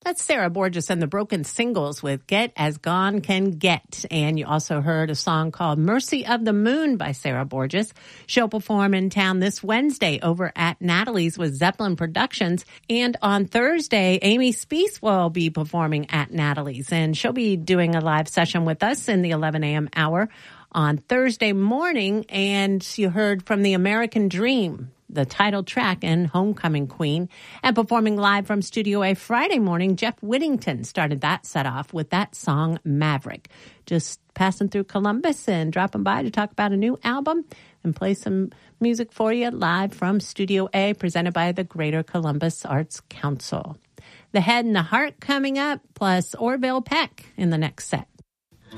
That's Sarah Borges and the Broken Singles with Get As Gone Can Get. And you also heard a song called Mercy of the Moon by Sarah Borges. She'll perform in town this Wednesday over at Natalie's with Zeppelin Productions. And on Thursday, Amy Speece will be performing at Natalie's. And she'll be doing a live session with us in the 11 a.m. hour on Thursday morning. And you heard from The American Dream, the title track, and Homecoming Queen. And performing live from Studio A Friday morning, Jeff Whittington started that set off with that song Maverick. Just passing through Columbus and dropping by to talk about a new album and play some music for you live from Studio A, presented by the Greater Columbus Arts Council. The Head and the Heart coming up, plus Orville Peck in the next set.